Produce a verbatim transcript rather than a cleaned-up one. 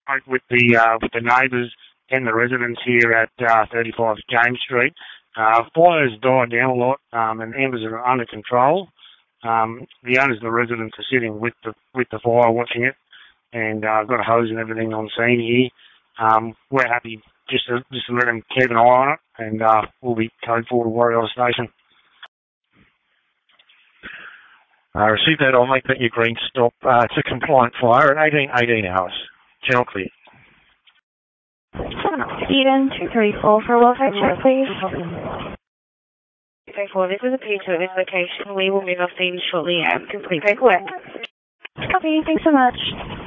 spoke with the uh, with the neighbours and the residents here at uh, thirty-five James Street. Uh, fire's died down a lot, um, and embers are under control. Um, the owners and the residents are sitting with the with the fire, watching it, and uh, got a hose and everything on scene here. Um, we're happy just to just to let them keep an eye on it, and uh, we'll be code forward to Warrior Station. I received that. I'll make that your green stop. Uh, it's a compliant fire at eighteen eighteen hours. Channel clear. Eden two three four for welfare check, please. two three four, this is a P two at this location. We will move off scene shortly and complete paperwork. Copy, thanks so much.